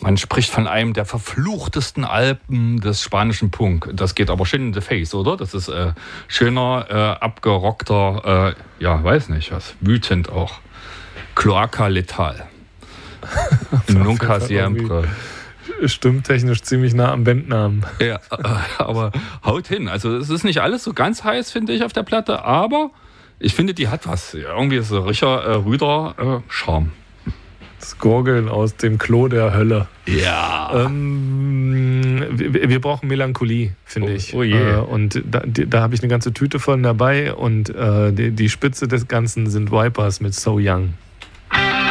Man spricht von einem der verfluchtesten Alben des spanischen Punk. Das geht aber schön in the face, oder? Das ist schöner, abgerockter, weiß nicht was, wütend auch. Cloaca Letal. Nunca siempre. Stimmtechnisch ziemlich nah am Bandnamen. Ja, aber haut hin. Also es ist nicht alles so ganz heiß, finde ich, auf der Platte, aber ich finde, die hat was. Irgendwie ist so Richard Rüder Charme. Das Gurgeln aus dem Klo der Hölle. Ja. Wir brauchen Melancholie, finde ich. Oh je. Und da habe ich eine ganze Tüte von dabei und die Spitze des Ganzen sind Vipers mit So Young.